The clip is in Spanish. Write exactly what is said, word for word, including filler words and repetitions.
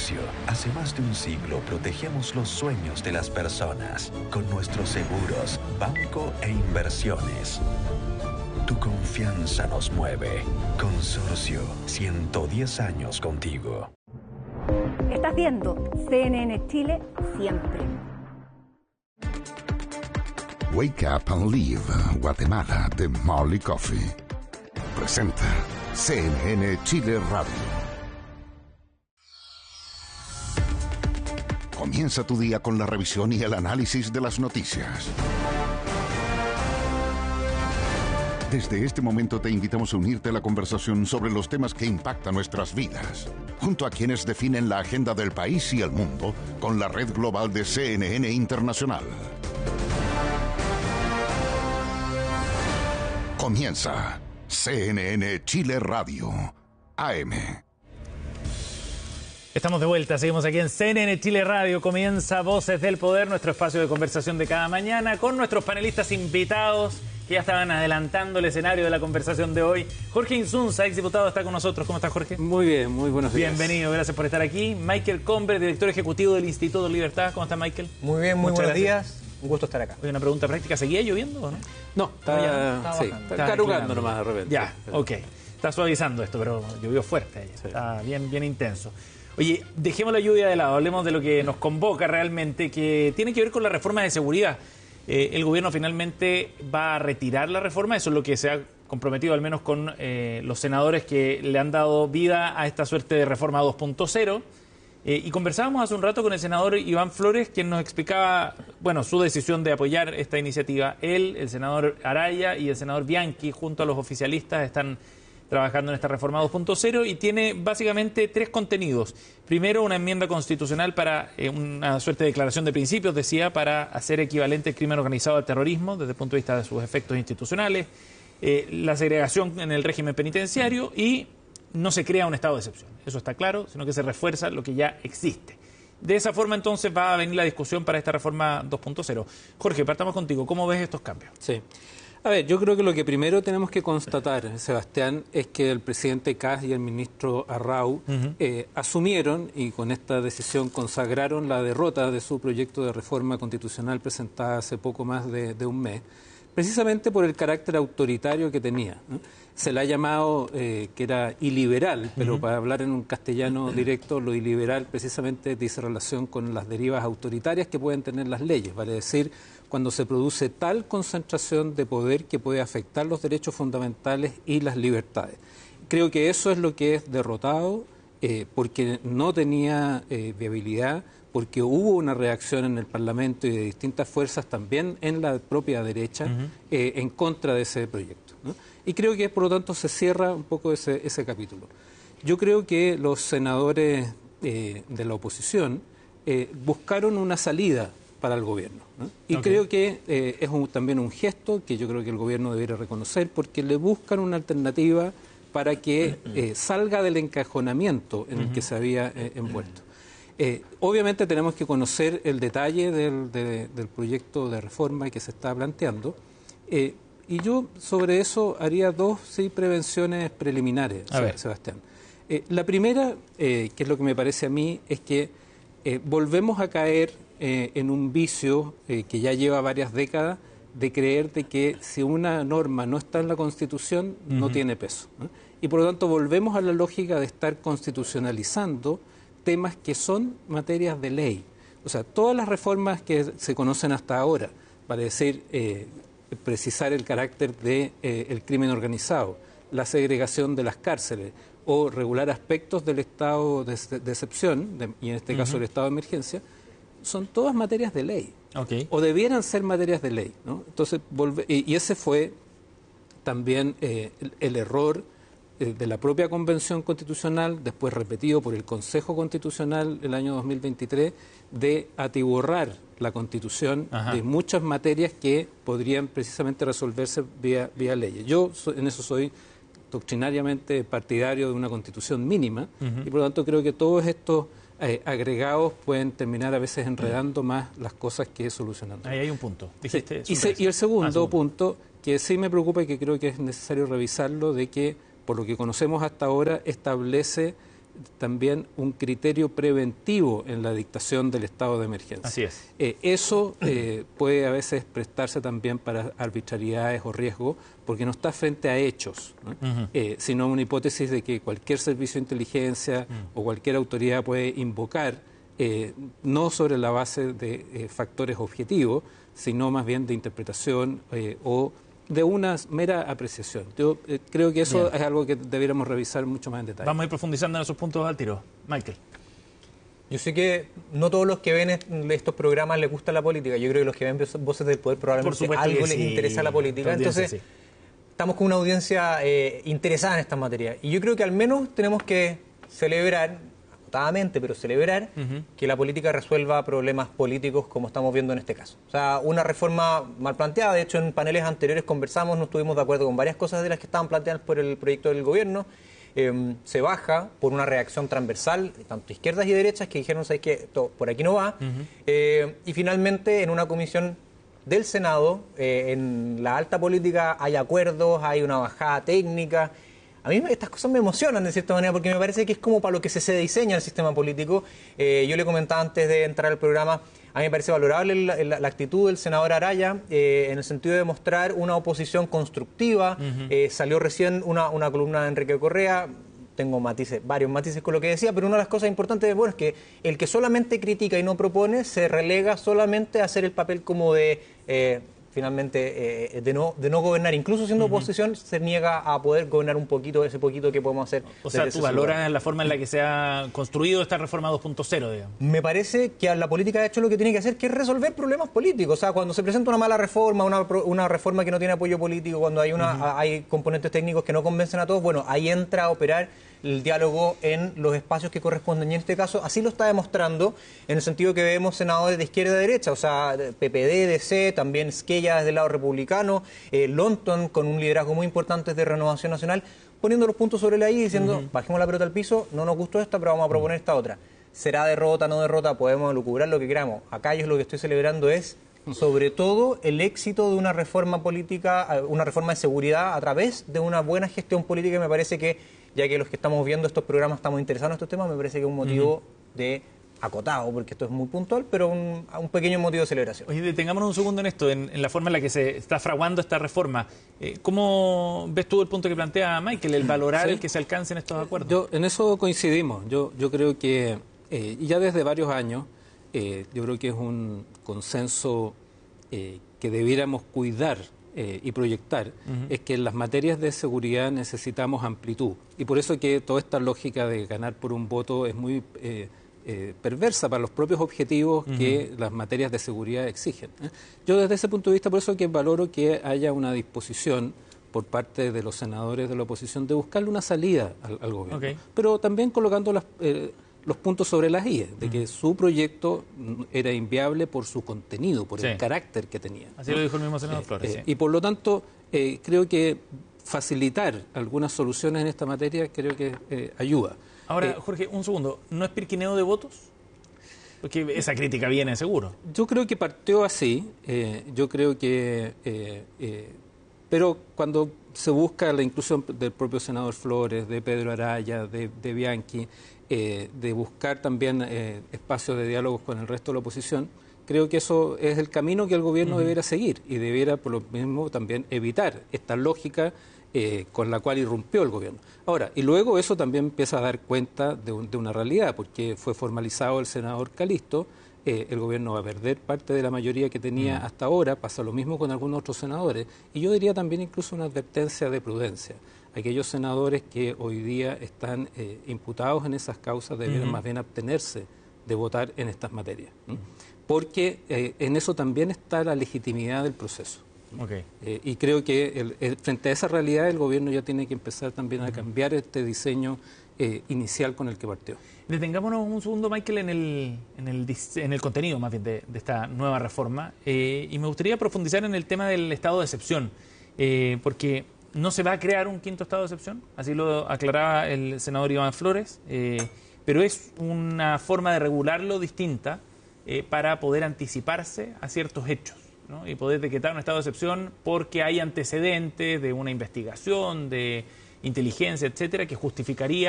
Consorcio, hace más de un siglo protegemos los sueños de las personas con nuestros seguros, banco e inversiones. Tu confianza nos mueve. Consorcio, ciento diez años contigo. Estás viendo C N N Chile siempre. Wake Up and Live Guatemala de Marley Coffee presenta C N N Chile Radio. Comienza tu día con la revisión y el análisis de las noticias. Desde este momento te invitamos a unirte a la conversación sobre los temas que impactan nuestras vidas, junto a quienes definen la agenda del país y el mundo con la red global de C N N Internacional. Comienza C N N Chile Radio, A M. Estamos de vuelta, seguimos aquí en C N N Chile Radio. Comienza Voces del Poder, nuestro espacio de conversación de cada mañana, con nuestros panelistas invitados que ya estaban adelantando el escenario de la conversación de hoy. Jorge Insunza, exdiputado, está con nosotros. ¿Cómo estás, Jorge? Muy bien, muy buenos días. Bienvenido, gracias por estar aquí. Michael Comber, director ejecutivo del Instituto Libertad. ¿Cómo está, Michael? Muy bien, muy Muchas buenos gracias. días. Un gusto estar acá. Oye, una pregunta práctica. ¿Seguía lloviendo o no? No, está, ya, está, sí, está, está está carugando nomás de repente. Ya, ok. Está suavizando esto, pero llovió fuerte ayer. Sí. Está bien, bien intenso. Oye, dejemos la lluvia de lado, hablemos de lo que nos convoca realmente, que tiene que ver con la reforma de seguridad. Eh, el gobierno finalmente va a retirar la reforma, eso es lo que se ha comprometido al menos con eh, los senadores que le han dado vida a esta suerte de reforma dos punto cero. Eh, y conversábamos hace un rato con el senador Iván Flores, quien nos explicaba, bueno, su decisión de apoyar esta iniciativa. Él, el senador Araya y el senador Bianchi, junto a los oficialistas, están trabajando en esta reforma dos punto cero y tiene básicamente tres contenidos. Primero, una enmienda constitucional para eh, una suerte de declaración de principios, decía, para hacer equivalente el crimen organizado al terrorismo desde el punto de vista de sus efectos institucionales, eh, la segregación en el régimen penitenciario y no se crea un estado de excepción. Eso está claro, sino que se refuerza lo que ya existe. De esa forma, entonces, va a venir la discusión para esta reforma dos punto cero. Jorge, partamos contigo. ¿Cómo ves estos cambios? Sí. A ver, yo creo que lo que primero tenemos que constatar, Sebastián, es que el presidente Kast y el ministro Arrau uh-huh. eh, asumieron y con esta decisión consagraron la derrota de su proyecto de reforma constitucional presentada hace poco más de, de un mes, precisamente por el carácter autoritario que tenía, ¿no? Se le ha llamado eh, que era iliberal, pero uh-huh. para hablar en un castellano directo, lo iliberal precisamente dice relación con las derivas autoritarias que pueden tener las leyes, vale decir, cuando se produce tal concentración de poder que puede afectar los derechos fundamentales y las libertades. Creo que eso es lo que es derrotado, eh, porque no tenía eh, viabilidad, porque hubo una reacción en el Parlamento y de distintas fuerzas también en la propia derecha uh-huh. eh, en contra de ese proyecto, ¿no? Y creo que, por lo tanto, se cierra un poco ese, ese capítulo. Yo creo que los senadores eh, de la oposición eh, buscaron una salida para el gobierno, ¿no? Y okay. creo que eh, es un, también un gesto que yo creo que el gobierno debería reconocer, porque le buscan una alternativa para que eh, salga del encajonamiento en el que se había eh, envuelto. Eh, obviamente tenemos que conocer el detalle del, de, del proyecto de reforma que se está planteando, eh, y yo sobre eso haría dos sí, prevenciones preliminares, a ver. Sebastián. Eh, la primera, eh, que es lo que me parece a mí, es que eh, volvemos a caer eh, en un vicio eh, que ya lleva varias décadas de creer de que si una norma no está en la Constitución, uh-huh. no tiene peso, ¿no? Y por lo tanto volvemos a la lógica de estar constitucionalizando temas que son materias de ley. O sea, todas las reformas que se conocen hasta ahora, para decir, eh, precisar el carácter del de, eh, crimen organizado, la segregación de las cárceles o regular aspectos del estado de, de excepción, de, y en este uh-huh. caso el estado de emergencia, son todas materias de ley. Okay. O debieran ser materias de ley, ¿no? Entonces, volve, y, y ese fue también eh, el, el error de la propia Convención Constitucional, después repetido por el Consejo Constitucional el año dos mil veintitrés, de atiborrar la Constitución Ajá. de muchas materias que podrían precisamente resolverse vía, vía leyes. Yo so, en eso soy doctrinariamente partidario de una Constitución mínima uh-huh. y por lo tanto creo que todos estos eh, agregados pueden terminar a veces enredando uh-huh. más las cosas que solucionando. Ahí hay un punto. Dijiste sí. y, se, y el segundo, ah, segundo punto, que sí me preocupa y que creo que es necesario revisarlo, de que por lo que conocemos hasta ahora, establece también un criterio preventivo en la dictación del estado de emergencia. Así es. Eh, eso eh, puede a veces prestarse también para arbitrariedades o riesgos, porque no está frente a hechos, ¿no? Uh-huh. eh, sino una hipótesis de que cualquier servicio de inteligencia uh-huh. o cualquier autoridad puede invocar, eh, no sobre la base de eh, factores objetivos, sino más bien de interpretación eh, o de una mera apreciación. Yo eh, creo que eso Bien. es algo que debiéramos revisar mucho más en detalle. Vamos a ir profundizando en esos puntos al tiro. Michael. Yo sé que no todos los que ven estos programas les gusta la política. Yo creo que los que ven Voces del Poder probablemente algo les sí. interesa la política. Entonces, sí. estamos con una audiencia eh, interesada en estas materias. Y yo creo que al menos tenemos que celebrar, agotadamente, pero celebrar uh-huh. que la política resuelva problemas políticos como estamos viendo en este caso. O sea, una reforma mal planteada. De hecho, en paneles anteriores conversamos, no estuvimos de acuerdo con varias cosas de las que estaban planteadas por el proyecto del gobierno. Eh, se baja por una reacción transversal, tanto izquierdas y derechas, que dijeron, ¿sabes qué? Todo, por aquí no va. Uh-huh. Eh, y finalmente, en una comisión del Senado, eh, en la alta política hay acuerdos, hay una bajada técnica. A mí estas cosas me emocionan de cierta manera porque me parece que es como para lo que se, se diseña el sistema político. Eh, yo le comentaba antes de entrar al programa, a mí me parece valorable la, la, la actitud del senador Araya eh, en el sentido de mostrar una oposición constructiva. Uh-huh. Eh, salió recién una, una columna de Enrique Correa. Tengo matices, varios matices con lo que decía, pero una de las cosas importantes es, bueno, es que el que solamente critica y no propone se relega solamente a hacer el papel como de... Eh, finalmente, eh, de, no, de no gobernar, incluso siendo uh-huh. oposición, se niega a poder gobernar un poquito, ese poquito que podemos hacer. O sea, ¿tú valoras lugar. la forma en la que se ha construido esta reforma dos punto cero, digamos? Me parece que la política ha hecho lo que tiene que hacer, que es resolver problemas políticos. O sea, cuando se presenta una mala reforma, una, una reforma que no tiene apoyo político, cuando hay, una, uh-huh. hay componentes técnicos que no convencen a todos, bueno, ahí entra a operar el diálogo en los espacios que corresponden. Y en este caso, así lo está demostrando, en el sentido que vemos senadores de izquierda y derecha, o sea, P P D, D C, también Esquella desde el lado republicano, eh, Lonton con un liderazgo muy importante de Renovación Nacional, poniendo los puntos sobre la I y diciendo, uh-huh. bajemos la pelota al piso, no nos gustó esta, pero vamos a proponer esta otra. Será derrota, no derrota, podemos lucubrar lo que queramos. Acá yo lo que estoy celebrando es, sobre todo, el éxito de una reforma política, una reforma de seguridad a través de una buena gestión política. Me parece que, ya que los que estamos viendo estos programas estamos interesados en estos temas, me parece que es un motivo uh-huh. de acotado, porque esto es muy puntual, pero un, un pequeño motivo de celebración. Oye, detengámonos un segundo en esto, en, en la forma en la que se está fraguando esta reforma. Eh, ¿Cómo ves tú el punto que plantea Michael, el valorar sí. el que se alcancen estos acuerdos? Yo, en eso coincidimos. Yo, yo creo que eh, ya desde varios años, eh, yo creo que es un consenso eh, que debiéramos cuidar Eh, y proyectar, uh-huh. es que en las materias de seguridad necesitamos amplitud. Y por eso que toda esta lógica de ganar por un voto es muy eh, eh, perversa para los propios objetivos uh-huh. que las materias de seguridad exigen. ¿eh? Yo desde ese punto de vista, por eso que valoro que haya una disposición por parte de los senadores de la oposición de buscarle una salida al, al gobierno. Okay. Pero también colocando las... Eh, los puntos sobre las I E, de que su proyecto era inviable por su contenido, por sí. el carácter que tenía. Así ¿no? lo dijo el mismo senador Flores. Eh, sí. Y por lo tanto, eh, creo que facilitar algunas soluciones en esta materia creo que eh, ayuda. Ahora, eh, Jorge, un segundo, ¿no es pirquineo de votos? Porque esa crítica viene seguro. Yo creo que partió así, eh, yo creo que... Eh, eh, pero cuando se busca la inclusión del propio senador Flores, de Pedro Araya, de, de Bianchi, eh, de buscar también eh, espacios de diálogos con el resto de la oposición, creo que eso es el camino que el gobierno uh-huh. debiera seguir y debiera por lo mismo también evitar esta lógica eh, con la cual irrumpió el gobierno. Ahora, y luego eso también empieza a dar cuenta de, un, de una realidad, porque fue formalizado el senador Calisto, Eh, el gobierno va a perder parte de la mayoría que tenía mm. hasta ahora, pasa lo mismo con algunos otros senadores, y yo diría también incluso una advertencia de prudencia. Aquellos senadores que hoy día están eh, imputados en esas causas debieran mm-hmm. más bien abstenerse de votar en estas materias, ¿no? Porque eh, en eso también está la legitimidad del proceso. Okay. Eh, y creo que el, el, frente a esa realidad el gobierno ya tiene que empezar también a cambiar este diseño eh, inicial con el que partió. Detengámonos un segundo, Michael, en el, en el, en el contenido más bien de, de esta nueva reforma eh, y me gustaría profundizar en el tema del estado de excepción, eh, porque no se va a crear un quinto estado de excepción, así lo aclaraba el senador Iván Flores, eh, pero es una forma de regularlo distinta eh, para poder anticiparse a ciertos hechos, ¿no? Y poder decretar un estado de excepción porque hay antecedentes de una investigación, de inteligencia, etcétera, que justificaría